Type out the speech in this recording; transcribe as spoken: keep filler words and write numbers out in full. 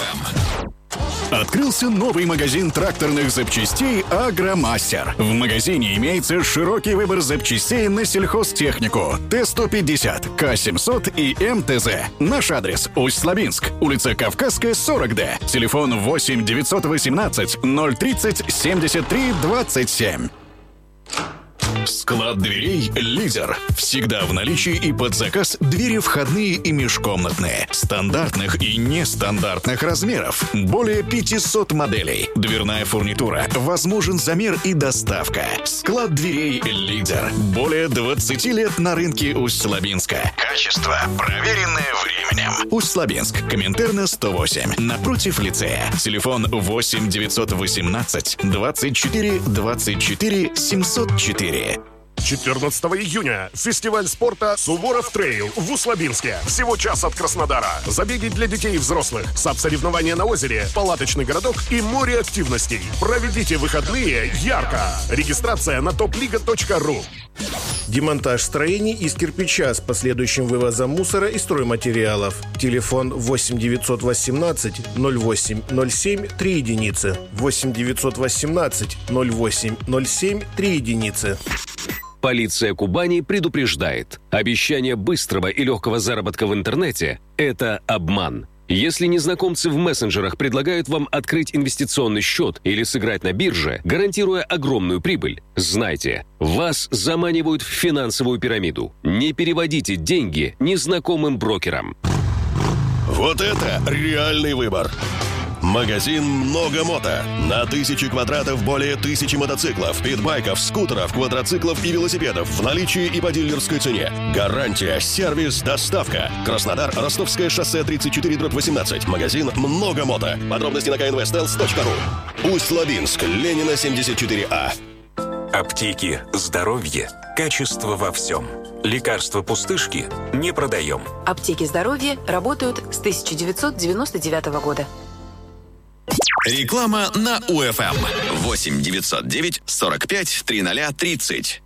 Открылся новый магазин тракторных запчастей «Агромастер». В магазине имеется широкий выбор запчастей на сельхозтехнику Т сто пятьдесят, К семьсот и М Т З. Наш адрес – Усть-Лабинск, улица Кавказская, сорок Д. Телефон восемь девятьсот восемнадцать ноль тридцать семьдесят три двадцать семь. Склад дверей «Лидер». Всегда в наличии и под заказ двери входные и межкомнатные. Стандартных и нестандартных размеров. Более пятисот моделей. Дверная фурнитура. Возможен замер и доставка. Склад дверей «Лидер». Более двадцати лет на рынке Усть-Лабинска. Качество, проверенное временем. Усть-Лабинск. Коминтерна сто восемь. Напротив лицея. Телефон восемь девятьсот восемнадцать двадцать четыре двадцать четыре семьсот четыре. четырнадцатого июня. Фестиваль спорта «Суворов Трейл» в Усть-Лабинске. Всего час от Краснодара. Забеги для детей и взрослых. САП-соревнования на озере, палаточный городок и море активностей. Проведите выходные ярко. Регистрация на топлига точка ру. Демонтаж строений из кирпича с последующим вывозом мусора и стройматериалов. Телефон восемь девятьсот восемнадцать ноль восемь ноль семь три единицы. восемь девятьсот восемнадцать ноль восемь ноль семь три единицы. Полиция Кубани предупреждает. Обещание быстрого и легкого заработка в интернете – это обман. Если незнакомцы в мессенджерах предлагают вам открыть инвестиционный счет или сыграть на бирже, гарантируя огромную прибыль, знайте, вас заманивают в финансовую пирамиду. Не переводите деньги незнакомым брокерам. Вот это реальный выбор! Магазин «Много мото». На тысячи квадратов более тысячи мотоциклов, питбайков, скутеров, квадроциклов и велосипедов в наличии и по дилерской цене. Гарантия, сервис, доставка. Краснодар, Ростовское шоссе тридцать четыре дробь восемнадцать. Магазин «Много мото». Подробности на ка эн вэ стелс точка ру. Усть-Лабинск, Ленина, семьдесят четыре А. Аптеки, здоровье, качество во всем. Лекарства пустышки не продаем. Аптеки здоровья работают с тысяча девятьсот девяносто девятого года. Реклама на УФМ. восемь девятьсот девять сорок пять тридцать тридцать.